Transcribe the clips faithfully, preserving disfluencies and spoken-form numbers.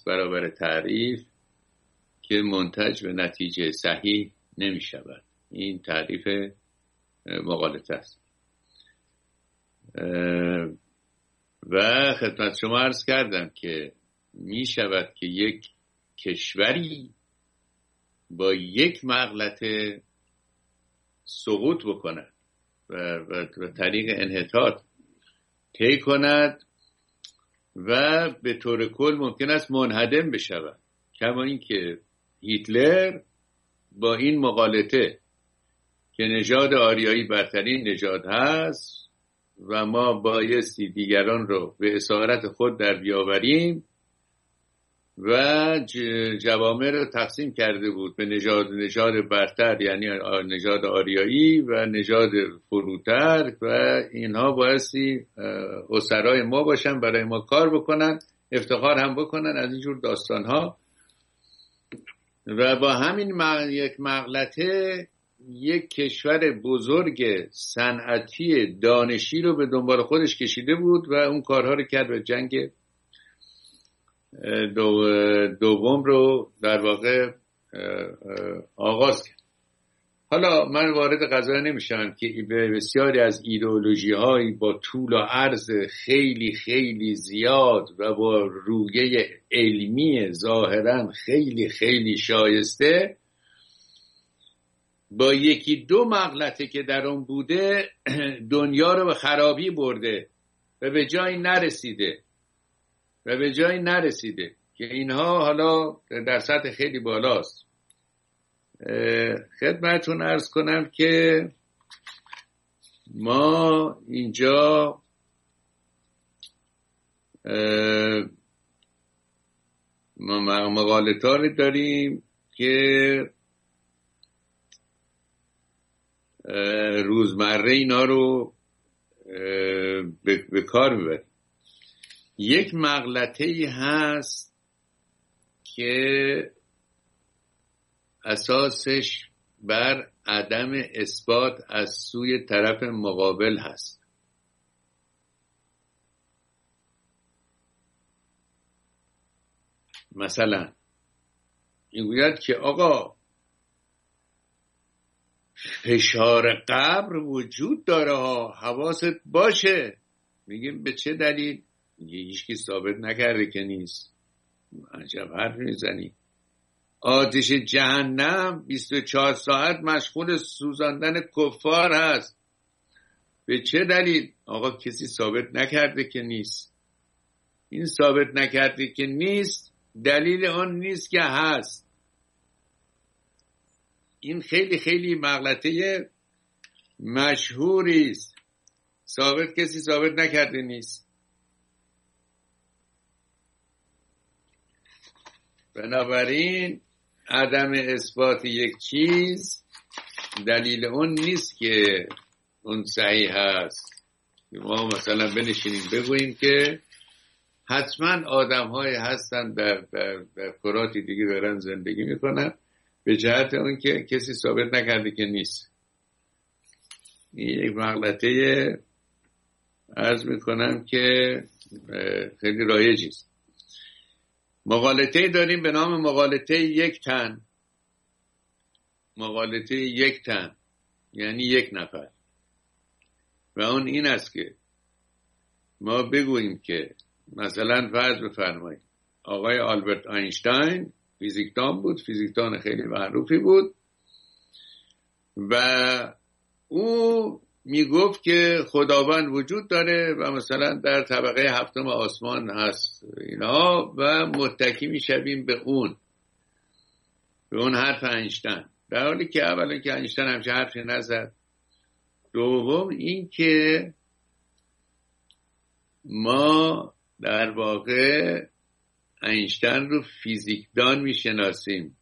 برابر تعریف که منتج به نتیجه صحیح نمی شود. این تعریف مغالطه است. و خدمت شما عرض کردم که می شود که یک کشوری با یک مغلطه سقوط بکند و, و, و طریق انحطاط طی کند و به طور کل ممکن است منهدم بشود، کما این که هیتلر با این مغالطه که نژاد آریایی برترین نژاد هست و ما بایستی دیگران رو به اسارت خود در بیاوریم و جوامع رو تقسیم کرده بود به نژاد نژاد برتر، یعنی نژاد آریایی و نژاد فروتر، و اینها بایستی اسرای ما باشن، برای ما کار بکنن، افتخار هم بکنن، از اینجور داستان ها. و با همین یک مغلطه یک کشور بزرگ صنعتی دانشی رو به دنبال خودش کشیده بود و اون کارها رو کرد و جنگ دو دوم رو در واقع آغاز کرد. حالا من وارد قضایا نمیشم که به بسیاری از ایدئولوژی هایی با طول و عرض خیلی خیلی زیاد و با رویه علمی ظاهرا خیلی خیلی شایسته با یکی دو مغلطه که در اون بوده دنیا رو به خرابی برده و به جایی نرسیده و به جایی نرسیده که اینها حالا در سطح خیلی بالاست. خدمتتون عرض کنم که ما اینجا ما مقالطاری داریم که روزمره اینا رو به, به کار میبریم. یک مغلطه‌ای هست که اساسش بر عدم اثبات از سوی طرف مقابل هست. مثلا میگوید که آقا فشار قبر وجود داره ها، حواست باشه. میگیم به چه دلیل؟ میگه هیچکی ثابت نکرده که نیست. عجب حرف میزنی. آتش جهنم بیست و چهار ساعت مشغول سوزاندن کفار هست. به چه دلیل؟ آقا کسی ثابت نکرده که نیست. این ثابت نکرده که نیست دلیل آن نیست که هست. این خیلی خیلی مغلطه مشهوری است. ثابت کسی ثابت نکرده نیست. بنابراین عدم اثبات یک چیز دلیل اون نیست که اون صحیح هست. ما مثلا بنشینیم بگوییم که حتما آدم های هستن در, در, در کراتی دیگه دارن زندگی میکنن به جهت اون که کسی ثابت نکرده که نیست. این یک مغلطه عرض میکنم که خیلی رایجی است. مغالطه داریم به نام مغالطه یک تن. مغالطه یک تن یعنی یک نفر، و اون این است که ما بگوییم که مثلا فرض بفرمایید آقای آلبرت اینشتین فیزیکدان بود، فیزیکدان خیلی معروفی بود و او میگفت که خداوند وجود داره و مثلا در طبقه هفتم آسمان هست اینا و متکی میشویم به اون به اون حرف اینشتین، در حالی که اولا که اینشتین همچه حرفی نزد. دوم این که ما در واقع اینشتین رو فیزیکدان میشناسیم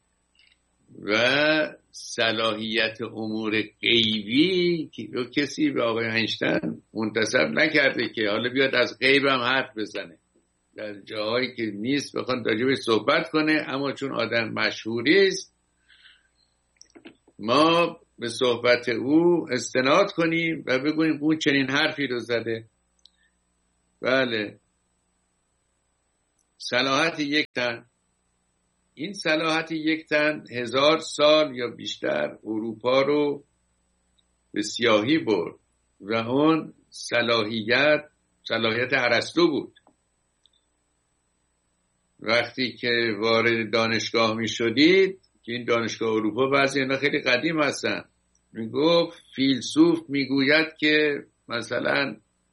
و صلاحیت امور غیبی رو کسی به آقای اینشتین منتسب نکرده که حالا بیاد از غیب هم حرف بزنه در جاهایی که نیست بخواد راجبش صحبت کنه. اما چون آدم مشهوری است ما به صحبت او استناد کنیم و بگوییم اون چنین حرفی رو زده. بله صلاحیت یک تن، این صلاحیت یک تن هزار سال یا بیشتر اروپا رو به سیاهی برد و اون صلاحیت صلاحیت ارسطو بود. وقتی که وارد دانشگاه می شدید، که این دانشگاه اروپا بعضی اینا خیلی قدیم هستن، می گفت فیلسوف می گوید که مثلا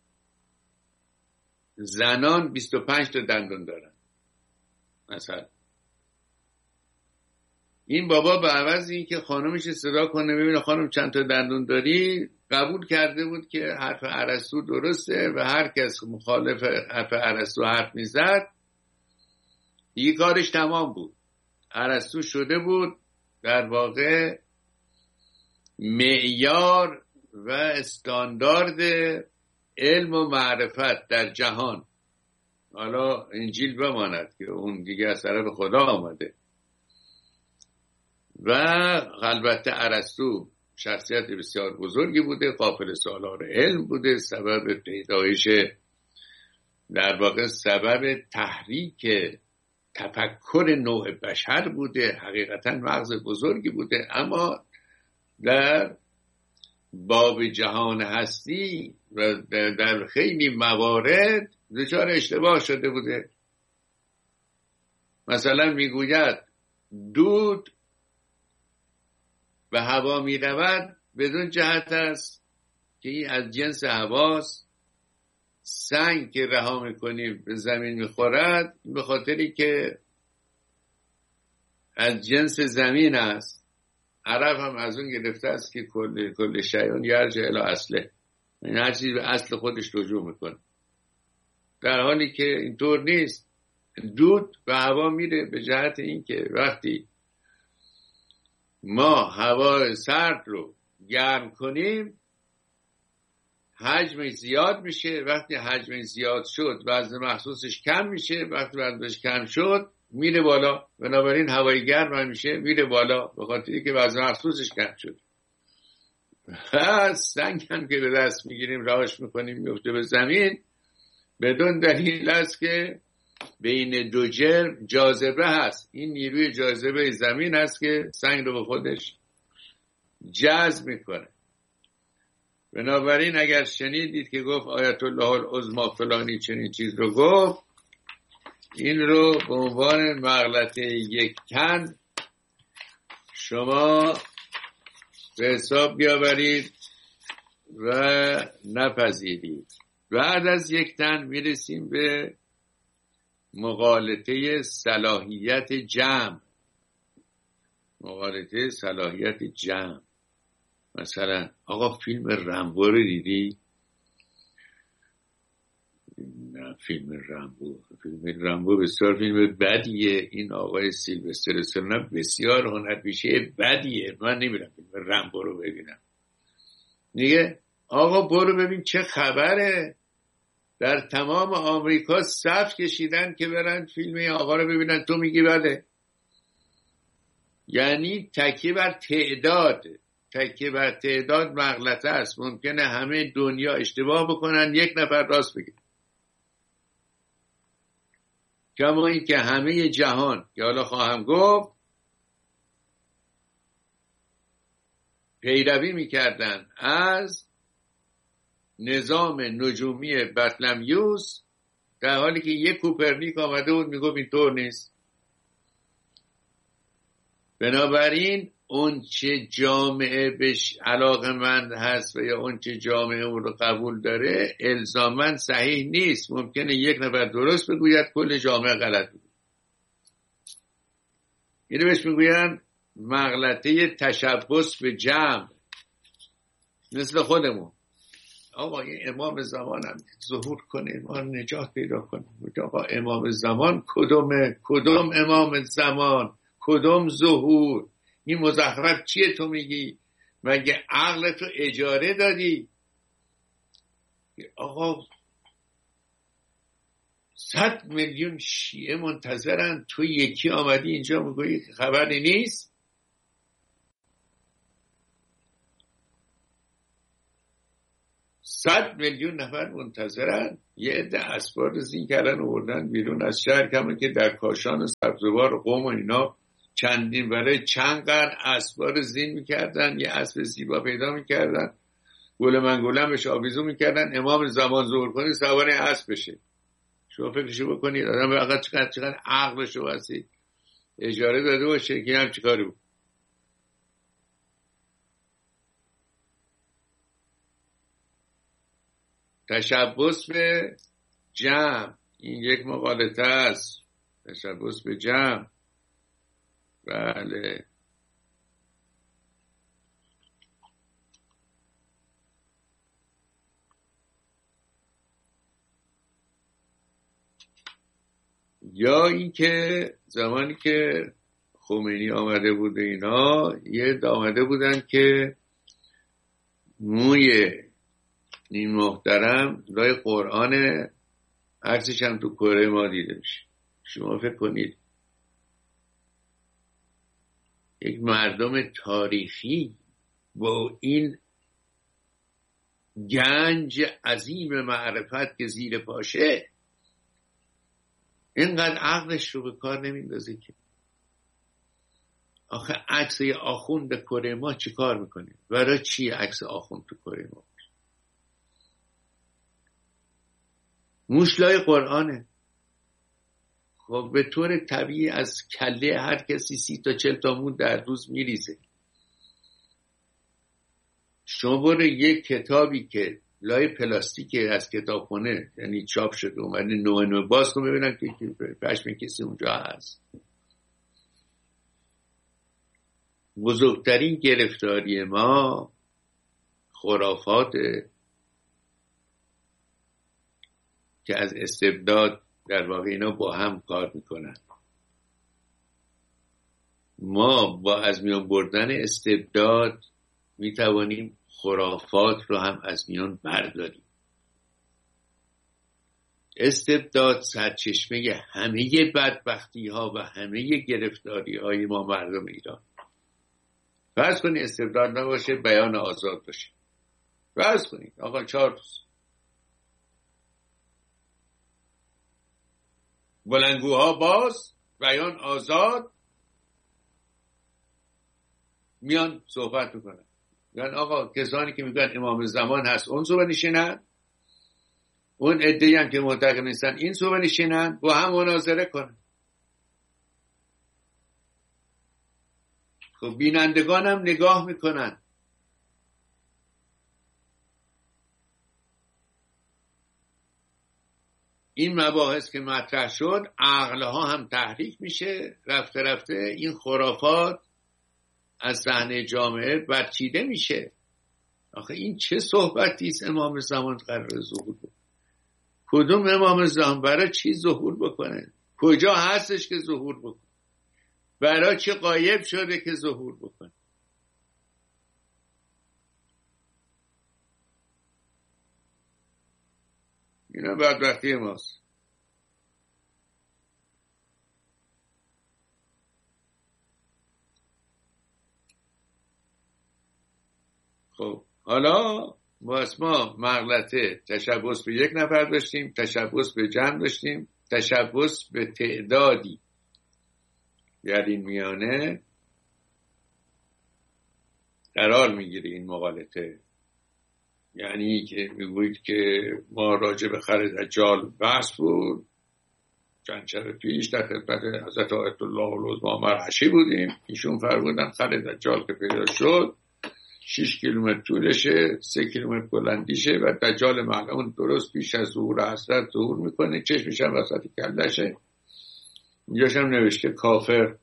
زنان بیست و پنج تا دندون دارن. مثلا این بابا به عوض این که خانمش صدا کنه ببینه خانم چند تا دندون داری، قبول کرده بود که حرف ارسطو درسته و هر کس مخالف حرف ارسطو حرف میزد دیگه کارش تمام بود. ارسطو شده بود در واقع معیار و استاندارد علم و معرفت در جهان. حالا انجیل بماند که اون دیگه از طرف خدا آمده. و البته ارسطو شخصیت بسیار بزرگی بوده، قافل سالار علم بوده، سبب پیدایش در واقع سبب تحریک تفکر نوع بشر بوده، حقیقتا مغز بزرگی بوده، اما در باب جهان هستی و در خیلی موارد دچار اشتباه شده بوده. مثلا میگوید دود به هوا می رود بدون جهت است که این از جنس هواست. سنگ که رها میکنیم به زمین میخورد به خاطری که از جنس زمین است. عرب هم از اون گرفته است که کل کل شیء یرجع الی اصله، این هر چیزی به اصل خودش رجوع میکنه، در حالی که اینطور نیست. دود به هوا میره به جهت این که وقتی ما هوا سرد رو گرم کنیم حجمش زیاد میشه، وقتی حجمش زیاد شد وزن محسوسش کم میشه، وقتی وزنش کم شد میره بالا، بنابراین هوای گرم هم میشه میره بالا به خاطری که وزن محسوسش کم شد. سنگ هم که به دست میگیریم رهاش میکنیم میفته به زمین بدون دلیل است که بین دو جرم جاذبه هست. این نیروی جاذبه زمین هست که سنگ رو به خودش جذب میکنه. بنابراین اگر شنیدید که گفت آیت الله العظمی فلانی چنین چیز رو گفت، این رو به عنوان مغلطه یک تن شما به حساب بیاورید و نپذیرید. بعد از یک تن میرسیم به مغالطه صلاحیت جمع. مغالطه صلاحیت جمع، مثلا آقا فیلم رامبو رو دیدی؟ نه فیلم رامبو فیلم رامبو بسیار فیلم بدیه. این آقای سیلوستر استالون بسیار هنرپیشه بدیه، من نمیرم فیلم رامبو رو ببینم. دیگه آقا برو ببین چه خبره، در تمام آمریکا صف کشیدن که برن فیلم این آقا رو ببینن، تو میگی بله؟ یعنی تکیه بر تعداد تکیه بر تعداد مغلطه است. ممکنه همه دنیا اشتباه بکنن یک نفر راست بگه، کما این که همه جهان که حالا خواهم گفت پیروی میکردن از نظام نجومی بطلمیوس، در حالی که یک کوپرنیک آمده بود میگفت اینطور نیست. بنابراین اون چه جامعه بهش علاقه‌مند هست و یا اون چه جامعه اون رو قبول داره الزاماً صحیح نیست. ممکنه یک نفر درست بگوید کل جامعه غلط بگوید. اینو بهش میگوین مغلطه تشبث به جمع. مثل خودمون آقا این امام زمان هم ظهور کنه، ما نجات پیدا کنه. آقا امام زمان کدومه؟ کدوم امام زمان؟ کدوم ظهور؟ این مزخرف چیه تو میگی؟ مگه عقلتو اجاره دادی؟ آقا صد میلیون شیعه منتظرن، تو یکی آمدی اینجا میگویی خبری نیست؟ صد میلیون نفر منتظرن. یه عده اسبار رو زین کردن آوردن بیرون از شهر، کما که در کاشان و سبزوار و قم و اینا چندین برای چند قرن اسبار زین میکردن، یه اسب زیبا پیدا میکردن، گل منگولم بهش آویزون میکردن، امام زمان ظهور کنی سوار اسب بشه. شما فکرشو بکنید آدم واقعا چقدر چقدر عقلشو واسه اجاره داده باشه که هم چیکاری بود. تشبث به جمع، این یک مقالطه است. تشبث به جمع، بله. یا این که زمانی که خمینی آمده بود اینا، یه آمده بودن که موی این محترم لای قرآن، عکسش هم تو کره ما دیده میشه. شما فکر کنید یک مردم تاریخی با این گنج عظیم معرفت که زیر پاشه اینقدر عقلش رو به کار نمیندازه که آخه عکس آخوند کره ما چی کار میکنه؟ برای چی عکس آخوند تو کره ما؟ موشلای قرآنه. خب به طور طبیعی از کله هر کسی سی تا چل تا مون در روز میریزه. شما برو یک کتابی که لای پلاستیک از کتابخونه یعنی چاپ شده اومده نوع نوع باز کن ببینم که پشم کسی اونجا هست. بزرگترین گرفتاری ما خرافاته که از استبداد در واقع اینا با هم کار میکنن. ما با از میان بردن استبداد میتوانیم خرافات رو هم از میان برداریم. استبداد سرچشمه همه بدبختی ها و همه گرفتاری های ما مردم ایران. فرض کنید استبداد نباشه، بیان آزاد باشه. فرض کنید آقا چهار روز بلندگوها باز، بیان آزاد، میان صحبت میکنن. میگن آقا کسانی که میگن امام زمان هست اون صحبت نشینن، اون عده‌ای هم که معتقد نیستن این صحبت نشینن، با هم مناظره کنن. خب بینندگان هم نگاه میکنن. این مباحث که مطرح شد عقلها هم تحریک میشه، رفته رفته این خرافات از صحنه جامعه برچیده میشه. آخه این چه صحبتی است؟ امام زمان قرار ظهور بکنه. کدوم امام زمان؟ برای چی ظهور بکنه؟ کجا هستش که ظهور بکنه؟ برای چی غایب شده که ظهور بکنه؟ اینا بدبختی ماست. خب حالا باز ما مغلطه تشبث به یک نفر داشتیم، تشبث به جمع داشتیم، تشبث به تعدادی در این میانه قرار میگیره این مغالطه. یعنی که میگوید که ما راجع به خر دجال بحث بود چند شب پیش در خدمت حضرت آیت الله العظمی مرعشی بودیم. ایشون فرمودن خر دجال که پیدا شد شش کیلومتر طولشه، سه کیلومتر بلندیشه و دجال ملعون درست پیش از ظهور حضرت ظهور میکنه، چشمش هم وسط کلشه. اینجاش هم نوشته کافر.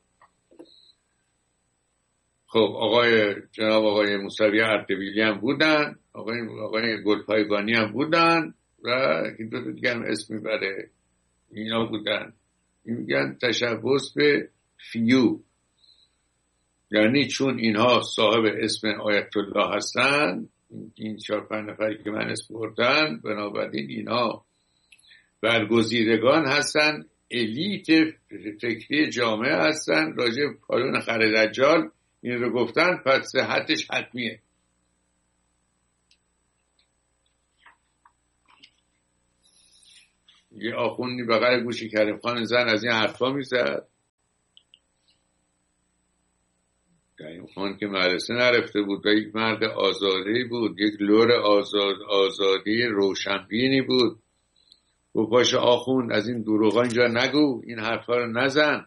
خب آقای جناب آقای موسوی اردبیلی هم بودن، آقای آقای گلپایگانی هم بودن و این دو تا دیگه هم اسم میبره، اینا بودن. این میگن تشبث به فیو، یعنی چون اینها صاحب اسم آیت الله هستن، این چهار پنج نفری که من اسم بردن، بنابراین اینها برگزیدگان هستن، الیت فکری جامعه هستن، راجع به پالون خر دجال این رو گفتن، پس صحتش حتمیه. یه آخوندی بغل گوش کریم خان زن از این حرفا میزد. کریم خان که مدرسه نرفته بود و یک مرد آزادی بود، یک لور آزاد آزادی روشنبینی بود. و پاش آخوند از این دروغا اینجا نگو، این حرفا رو نزن.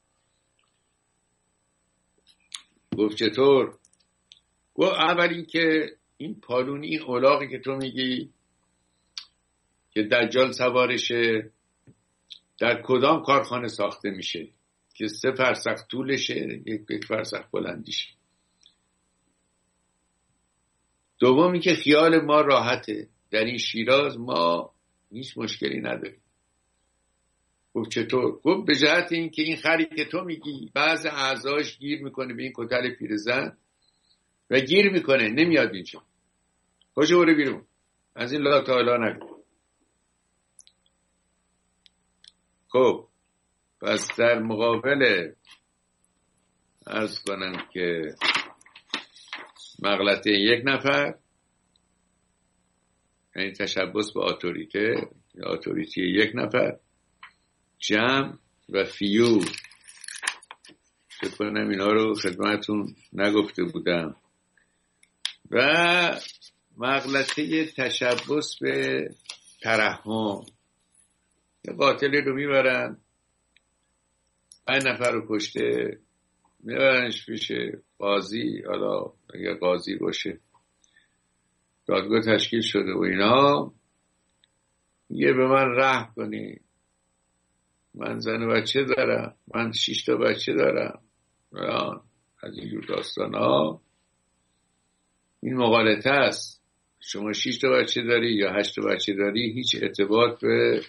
گفت چطور؟ گفت اولی که این پالونی، این الاغی که تو میگی که دجال سوارشه، در کدام کارخانه ساخته میشه که سه فرسخ طولشه، یک یک فرسخ بلندیشه؟ دومی که خیال ما راحته، در این شیراز ما هیچ مشکلی نداریم. گفت چطور؟ گفت به جهت این که این خری که تو میگی بعض اعضاش گیر میکنه به این کتل پیرزن و گیر میکنه نمیاد اینجا. خوش برو بیرون، از این لا تعالی نگو. خب پس در مقابل عرض کنم که مغلطه یک نفر، یعنی تشبث به اتوریته، اتوریتی یک نفر، جمع و فیو، فکر کنم اینا رو خدمتون نگفته بودم، و مغلطه تشبث به ترحم. یه قاتلی رو میبرن، پنج نفر رو کشته، میبرنش پیش قاضی، حالا اگه قاضی باشه دادگاه تشکیل شده و اینا، یه به من رحم کنی، من زن و بچه دارم، من شش تا بچه دارم، از اینجور داستان ها. این مغالطه است. شما شش تا بچه داری یا هشت تا بچه داری، هیچ ارتباط به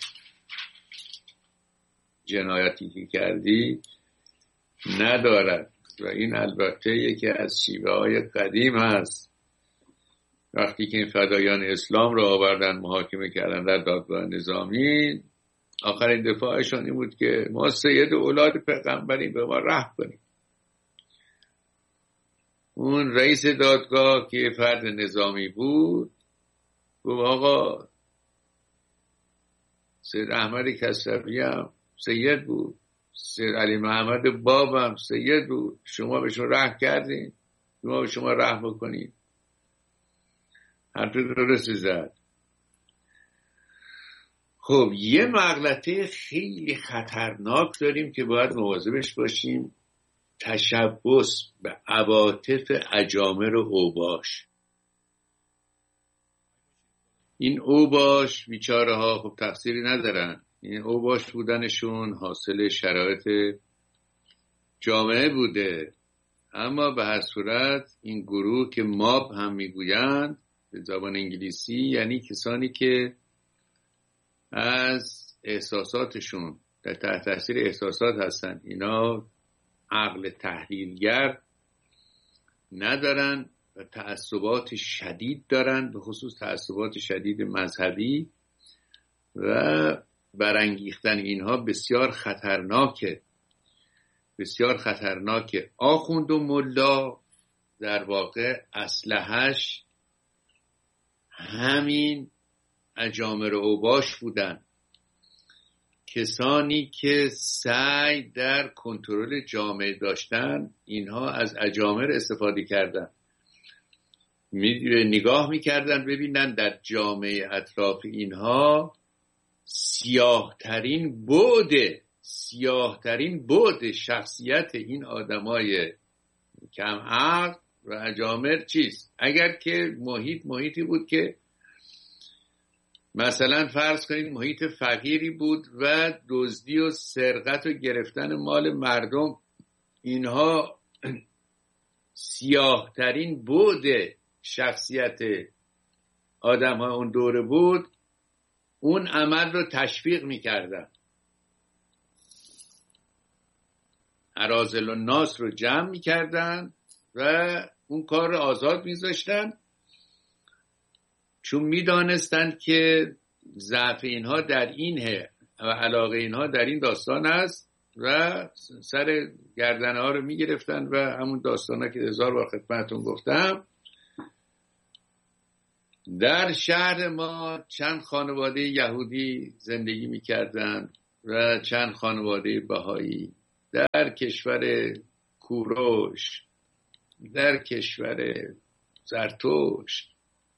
جنایتی که کردی ندارد. و این البته یکی از شیوه های قدیم هست. وقتی که این فدایان اسلام رو آوردن محاکمه کردن در دادگاه نظامی، آخرین دفاعشان این بود که ما سید اولاد پیغمبریم، به ما رحم کنیم. اون رئیس دادگاه که فرد نظامی بود گفت آقا سید احمد کسروی هم سید بود، سید علی محمد باب هم سید بود، شما به شما رحم کردین، شما به شما رحم بکنید. حرف درستی زد. خب یه مغلطه خیلی خطرناک داریم که باید مواظبش باشیم، تشبث به عواطف اجامر و اوباش. این اوباش بیچاره ها خب تقصیری ندارن، این اوباش بودنشون حاصل شرایط جامعه بوده، اما به هر صورت این گروه که ماب هم میگویند به زبان انگلیسی، یعنی کسانی که از احساساتشون در تحت تاثیر احساسات هستن، اینا عقل تحلیلگر ندارن و تعصبات شدید دارن، به خصوص تعصبات شدید مذهبی، و برانگیختن اینها بسیار خطرناکه، بسیار خطرناکه. آخوند و ملا در واقع اسلحه‌اش همین اجامر و اوباش بودن، کسانی که سعی در کنترل جامعه داشتن، اینها از اجامر استفاده کردن، نگاه میکردن ببینن در جامعه اطراف اینها سیاه ترین بعد سیاه ترین بعد شخصیت این آدمای کم عقل و اجامر چیست. اگر که محیط محیطی بود که مثلا فرض کنید محیط فقیری بود و دزدی و سرقت و گرفتن مال مردم، اینها سیاه ترین بعد شخصیت آدم ها اون دوره بود، اون عمل رو تشویق میکردن، اراذل الناس رو جمع میکردن و اون کار رو آزاد میذاشتن، چون میدانستند که ضعف اینها در اینه و علاقه اینها در این داستان است و سر گردنه ها رو میگرفتن و همون داستان ها که هزار بار خدمتون گفتم در شهر ما چند خانواده یهودی زندگی میکردند و چند خانواده بهایی. در کشور کوروش، در کشور زرتشت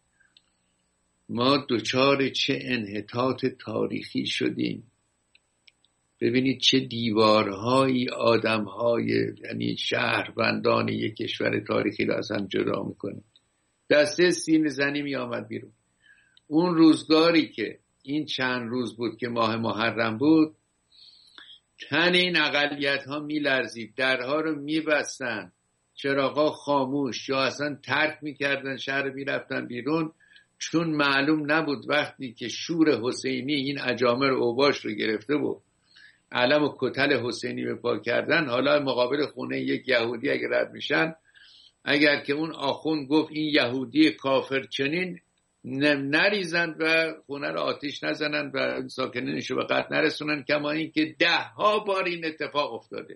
ما دچار چه انحطاط تاریخی شدیم. ببینید چه دیوارهایی آدمهای، یعنی شهروندان یک کشور تاریخی را از هم جدا میکنه. دسته سینه زنی می آمد بیرون. اون روزگاری که این چند روز بود که ماه محرم بود، تن این اقلیت ها می لرزید، درها رو می بستن، چراغا خاموش یا اصلا ترک می کردن، شهر می رفتن بیرون، چون معلوم نبود وقتی که شور حسینی این اجامر اوباش رو گرفته بود، علم و کتل حسینی به پا کردن، حالا مقابل خونه یک یهودی اگر رد میشن، اگر که اون آخوند گفت این یهودی کافر چنین، نریزند و خونه رو آتیش نزنند و ساکنینش رو به قتل نرسونند. کما این که ده ها بار این اتفاق افتاده.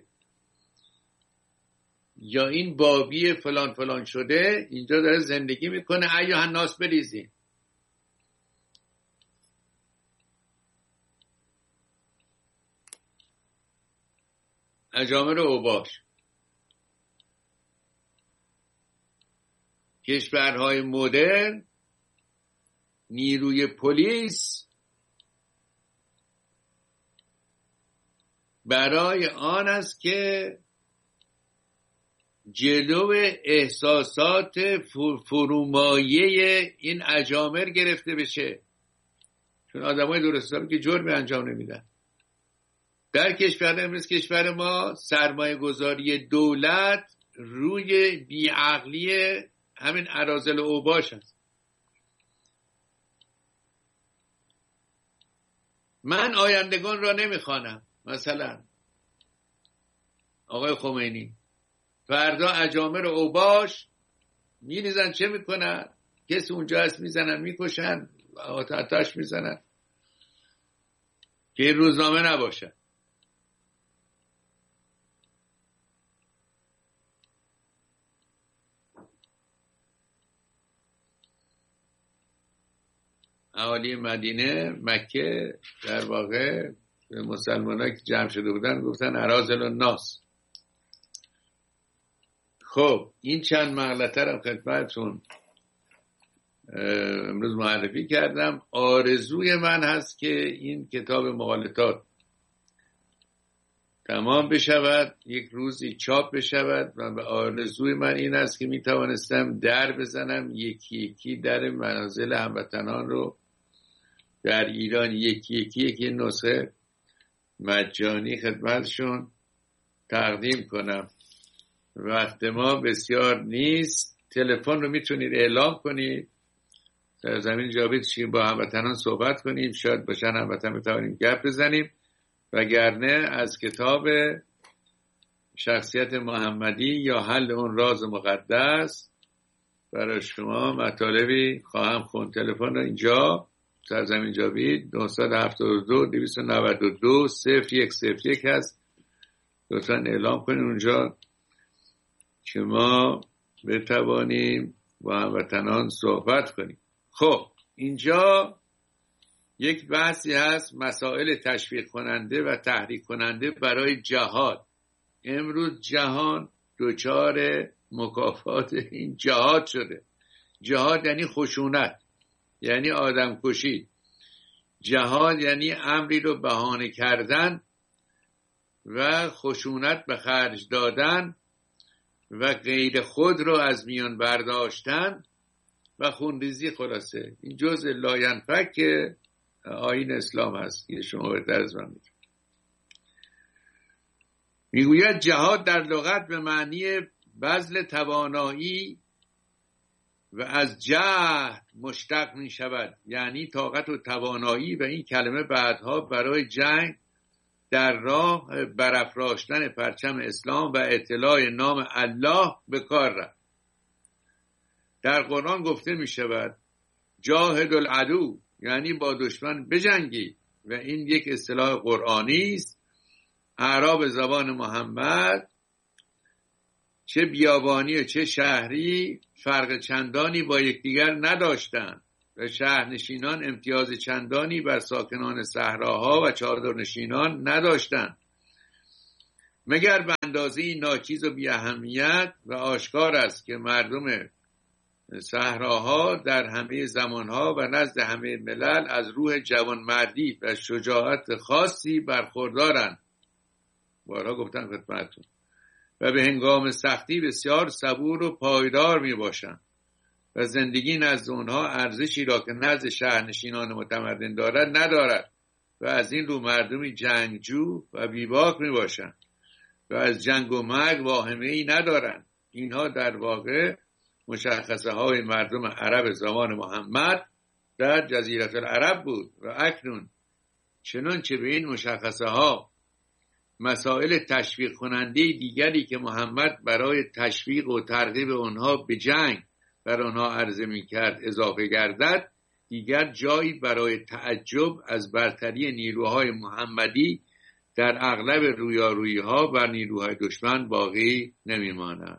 یا این بابی فلان فلان شده اینجا داره زندگی میکنه، ایوه الناس بریزین. اجامر اوباش، کشورهای مدرن نیروی پلیس برای آن است که جلو احساسات فرومایه این اجامر گرفته بشه، چون آدمای درستابی که جرمی انجام نمیدن. در کشور امروز کشور ما سرمایه گذاری دولت روی بیعقلی همین اراذل اوباش هست. من آیندگان را نمیخوانم. مثلا آقای خمینی فردا اجامر اوباش میریزن، چه میکنن؟ کسی اونجا هست میزنن، میکشن، آتش میزنن که روزنامه نباشه. اهالی مدینه مکه در واقع مسلمان‌ها که جمع شده بودن گفتن اراذل الناس. خب این چند مغلطه رو خدمتتون امروز معرفی کردم. آرزوی من هست که این کتاب مغالطات تمام بشود، یک روزی چاپ بشود و به آرزوی من این است که می توانستم در بزنم یکی یکی در منازل هموطنان رو در ایران، یکی یکی یکی نسخه مجانی خدمتشون تقدیم کنم. وقت ما بسیار نیست. تلفن رو میتونید اعلام کنید، در زمین جاوید شیم با هموطنان صحبت کنیم، شاید باشن هموطن بتوانیم گپ بزنیم. وگرنه از کتاب شخصیت محمدی یا حل اون راز مقدس برای شما مطالبی خواهم خوند. تلفن رو اینجا سرزمین جاوید نه هفت دو دو نه دو صفر یک صفر یک هست. لطفا اعلام کنید اونجا که ما بتوانیم با هموطنان صحبت کنیم. خب اینجا یک بحثی هست، مسائل تشویق کننده و تحریک کننده برای جهاد. امروز جهان دچار مکافات این جهاد شده. جهاد یعنی خشونت، یعنی آدم کشی. جهاد یعنی امری رو بهانه کردن و خشونت به خرج دادن و غیر خود رو از میان برداشتن و خونریزی. خلاصه این جزء لاینفک که آیین اسلام هست که شما بهتر از من می‌دونید. میگوید جهاد در لغت به معنی بذل توانایی و از جهد مشتق می شود، یعنی طاقت و توانایی، و این کلمه بعدها برای جنگ در راه برافراشتن پرچم اسلام و اطلاع نام الله به کار رفت. در قرآن گفته می شود جاهد العدو، یعنی با دشمن بجنگی، و این یک اصطلاح قرآنی است. اعراب زبان محمد چه بیابانی و چه شهری فرق چندانی با یکدیگر نداشتند. و شهرنشینان امتیاز چندانی بر ساکنان صحراها و چادرنشینان نداشتند، مگر به اندازه ناچیز و بی اهمیت، و آشکار است که مردم صحراها در همه زمانها و نزد همه ملل از روح جوانمردی و شجاعت خاصی برخوردارند. بارها گفتم خدمتتون. و به هنگام سختی بسیار صبور و پایدار می باشند و زندگی نزد اونها ارزشی را که نزد شهرنشینان متمدن دارد ندارد و از این رو مردمی جنگجو و بیباک می باشند و از جنگ و مرگ واهمه ای ندارند. اینها در واقع مشخصه های مردم عرب زمان محمد در جزیره العرب بود و اکنون چنانچه به این مشخصه ها مسائل تشویق کننده دیگری که محمد برای تشویق و ترغیب آنها به جنگ بر آنها عرضه می کرد اضافه گردد، دیگر جایی برای تعجب از برتری نیروهای محمدی در اغلب رویارویی ها بر نیروهای دشمن باقی نمی ماند.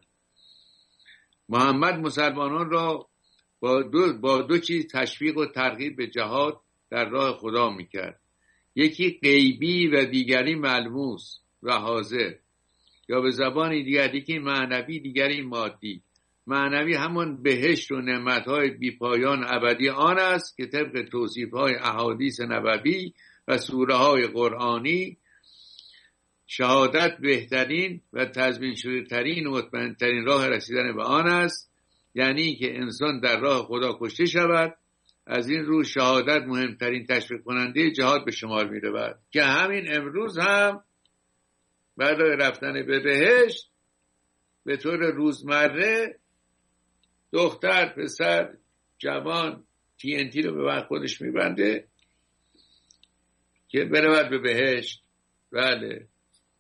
محمد مسلمانان را با دو, با دو چیز تشویق و ترغیب به جهاد در راه خدا می کرد. یکی غیبی و دیگری ملموس و حاضر، یا به زبان دیگر یکی معنوی دیگری مادی. معنوی همان بهشت و نعمتهای بیپایان ابدی آن است که طبق توصیفهای احادیث نبوی و سوره های قرآنی شهادت بهترین و تضمین شده ترین و مطمئن ترین راه رسیدن به آن است، یعنی که انسان در راه خدا کشته شود. از این رو شهادت مهمترین تشویق کننده جهاد به شمار می رود که همین امروز هم برای رفتن به بهشت به طور روزمره دختر، پسر، جوان تی ان تی رو به بعد خودش میبنده که برود به بهشت. بله،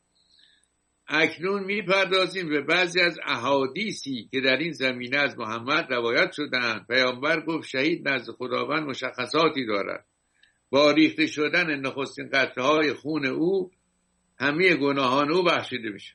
اکنون میپردازیم به بعضی از احادیثی که در این زمینه از محمد روایت شدند. پیامبر گفت شهید نزد خداوند مشخصاتی دارد. با ریخته شدن نخستین قطره های خون او همه گناهان او بخشیده میشه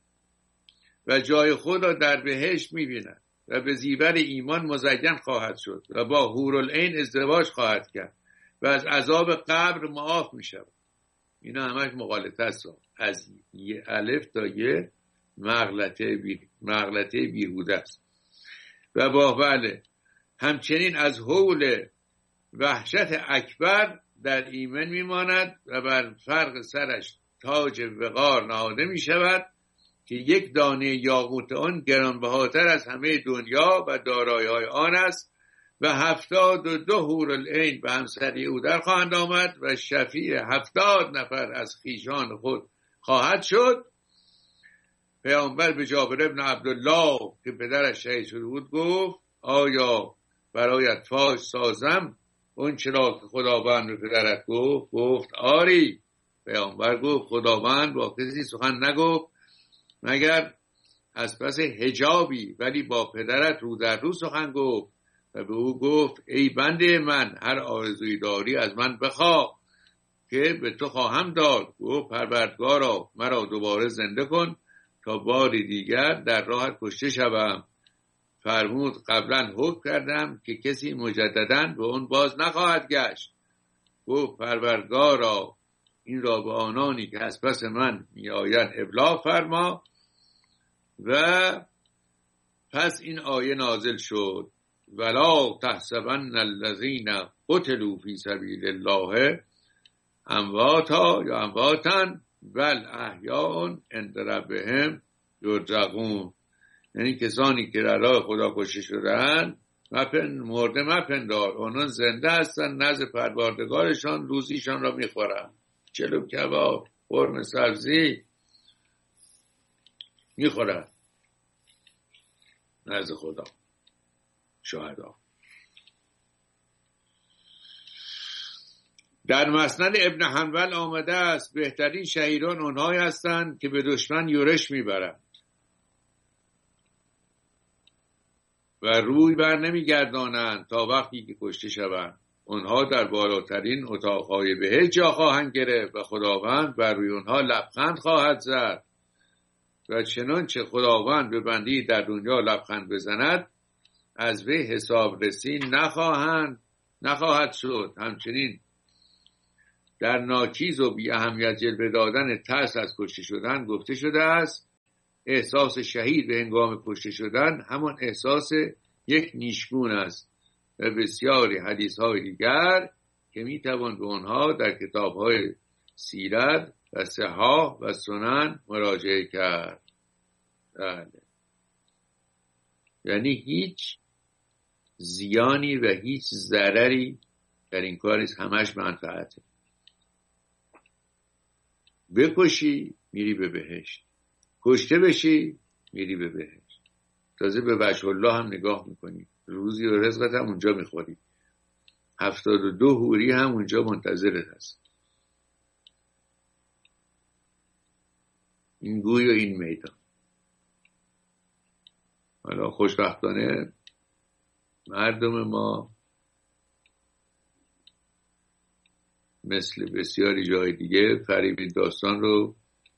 و جای خود را در بهشت میبیند و به زیور ایمان مزین خواهد شد و با حورالعین ازدواج خواهد کرد و از عذاب قبر معاف میشود. اینا همش مغالطه است، از یه الف تا یه مغلطه بی مغلطه بیهوده است. و با بله همچنین از حول وحشت اکبر در ایمن میماند و بر فرق سرش تاج وقار نهاده می شود که یک دانه یاقوت آن گرانبهاتر از همه دنیا و دارایی‌های آن است و هفتاد و دو حورالعین به همسری او در خواهند آمد و شفیع هفتاد نفر از خویشان خود خواهد شد. پیامبر به جابر ابن عبدالله که پدرش شهید شده بود گفت آیا برایت فاش سازم اون چرا که خداوند به پدرت گفت؟ گفت آری. پیامبر گفت خداوند با کسی سخن نگفت مگر از پس حجابی، ولی با پدرت رو در رو سخن گفت و به او گفت ای بنده من، هر آرزویی داری از من بخواه که به تو خواهم داد. گفت پروردگارا مرا دوباره زنده کن تا باری دیگر در راه کشته شوم. فرمود قبلا حکم کردم که کسی مجدداً به اون باز نخواهد گشت. گفت پروردگارا این را به آنانی که از پس من می آید ابلاغ فرما. و پس این آیه نازل شد ولا تحسبن الذین قتلوا فی سبیل الله امواتا یا امواتن بل احیاء عند ربهم یرزقون. یعنی کسانی که در راه خدا کشته شدن مپن مرده مپندار، آنان زنده هستن نزد پروردگارشان روزیشان را میخورن. چلو کباب، قرمه سبزی میخورن نزد خدا شهدا. در مسند ابن حنبل آمده است بهترین شهیدان آنهایی هستند که به دشمن یورش میبرند و روی بر نمیگردانند تا وقتی که کشته شوند. آنها در بالاترین اتاقهای بهشت جا خواهند گرفت و خداوند بر روی آنها لبخند خواهد زد و چنانچه خداوند به بندی در دنیا لبخند بزند از وی حساب رسی نخواهند نخواهد شد. همچنین در ناچیز و بی اهمیت جلوه دادن ترس از کشته شدن گفته شده است احساس شهید به هنگام کشته شدن همان احساس یک نیشگون است و بسیاری حدیث های دیگر که می توان به آنها در کتاب های سیرت و صحاح و سنن مراجعه کرد. بله. یعنی هیچ زیانی و هیچ ضرری در این کار نیست، همش منفعته. بکشی میری به بهشت، کشته بشی میری به بهشت، تازه به وجه الله هم نگاه میکنی، روزی و رزقت هم اونجا میخوری، هفتاد و دو حوری هم اونجا منتظرت هست. این گوی و این میدان. حالا خوشبختانه مردم ما مثل بسیاری جای دیگه فریب این داستان رو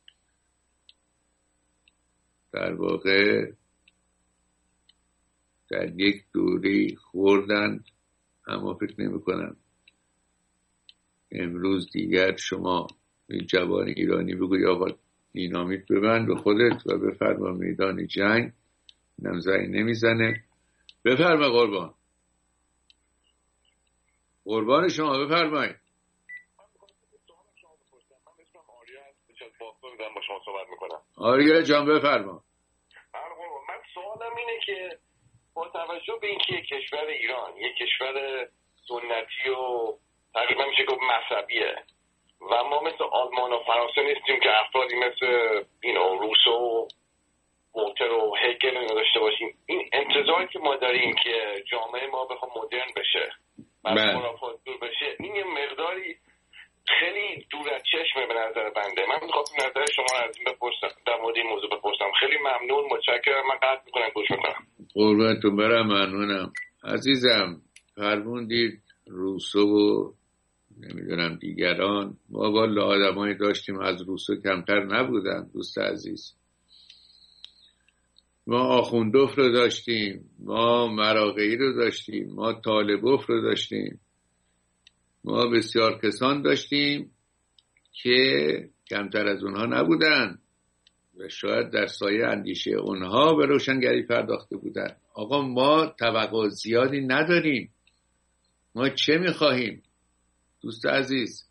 در واقع در یک دوره خوردن، اما فکر نمی کنم امروز دیگر شما این جوان ایرانی بگوی آقا دینامیت ببند به خودت و بفرما میدان جنگ، نمزنی نمیزنه. بفرما قربان، قربان شما بفرمایید. با شما صحبت میکنم. آریا جان بفرما. من سوالم اینه که با توجه به اینکه کشور ایران یک کشور سنتی و تقریبا میشه گفت مذهبیه و ما مثل آلمان و فرانسه نیستیم که افرادی مثل اینو روسو و وولتر و هگل رو داشته باشیم، این انتظاری که ما داریم که جامعه ما بخواد مدرن بشه و از خرافات دور بشه، این یه مقداری خیلی دور از چشمه به نظر بنده. من می‌خواستم نظر شما رو از این بپرسم، در مورد این موضوع بپرسم. خیلی ممنون، متشکرم. من قطع می‌کنم، گوش می‌کنم. قربونتون برم، ممنونم عزیزم. فرمودید روسو و نمیدونم دیگران، ما والا آدمایی داشتیم از روسو کمتر نبودن دوست عزیز. ما آخوندوف رو داشتیم، ما مراغه‌ای رو داشتیم، ما طالبوف رو داشتیم، ما بسیار کسان داشتیم که کمتر از اونها نبودن و شاید در سایه اندیشه اونها به روشنگری پرداخته بودن. آقا ما توقع زیادی نداریم. ما چه میخواهیم دوست عزیز؟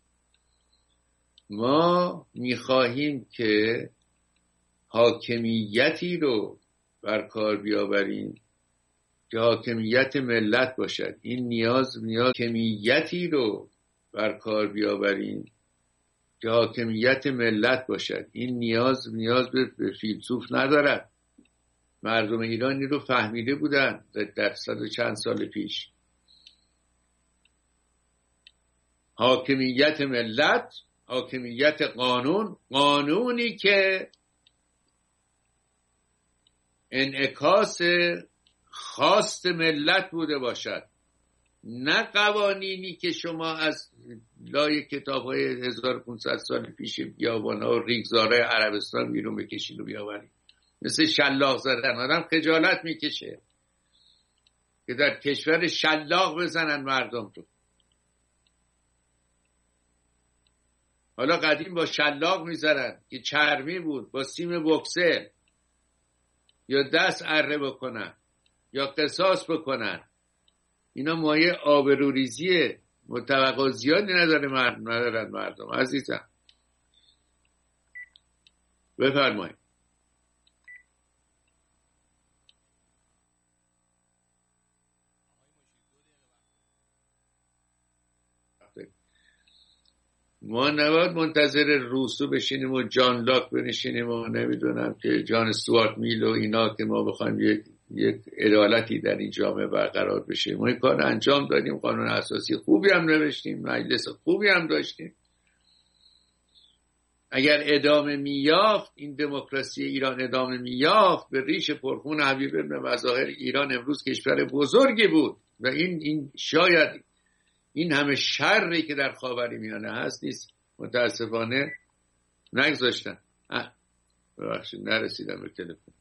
ما میخواهیم که حاکمیتی رو بر کار بیاوریم که حاکمیت ملت باشد. این نیاز نیاز حاکمیتی رو بر کار بیاوریم که حاکمیت ملت باشد. این نیاز نیاز به فیلسوف ندارد. مردم ایرانی رو فهمیده بودن در صد و چند سال پیش. حاکمیت ملت، حاکمیت قانون، قانونی که انعکاس خواست ملت بوده باشد، نه قوانینی که شما از لای کتاب‌های هزار و پانصد سال پیش بیابان‌ها و ریگزارهای عربستان بیرون بکشید و بیاورید. مثل شلاق زدن، آدم خجالت میکشه که در کشور شلاق بزنن مردم تو. حالا قدیم با شلاق میزنن که چرمی بود، با سیم بوکسل، یا دست اره بکنن یا قصاص بکنن. اینا مایه آبروریزیه. متوقع زیادی نداره مردم ندارن مردم عزیزم. بفرمایید. ما نباید منتظر روسو بشینیم و جان لاک بنشینیم و نمیدونم که جان استوارت میل و اینا که ما بخوایم یک یک عدالتی در این جامعه برقرار بشه. ما این کار انجام دادیم، قانون اساسی خوبی هم نوشتیم، مجلس خوبی هم داشتیم. اگر ادامه میافت این دموکراسی ایران، ادامه میافت، به ریش پرخون حبیب بن مظاهر ایران امروز کشور بزرگی بود و این این شاید این همه شری که در خاورمیانه هست نیست. متاسفانه نگذاشتن. ببخشید نرسیدم به تلفن.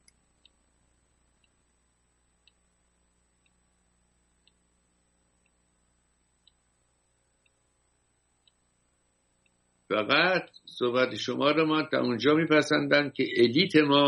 فقط صحبت شما رو ما تا اونجا میپسندن که الیت ما